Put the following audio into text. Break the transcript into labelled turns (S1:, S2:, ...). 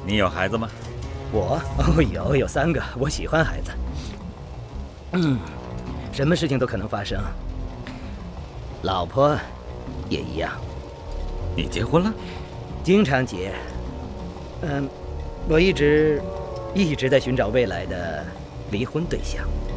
S1: 你有孩子吗？
S2: 我有3个，我喜欢孩子。什么事情都可能发生，老婆也一样。
S1: 你结婚了？
S2: 经常结。我一直在寻找未来的离婚对象。